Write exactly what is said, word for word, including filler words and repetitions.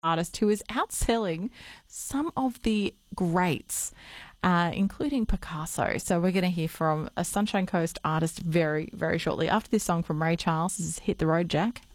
artist who is outselling some of the greats, uh, including Picasso. So we're going to hear from a Sunshine Coast artist very, very shortly after this song from Ray Charles. This is Hit the Road, Jack.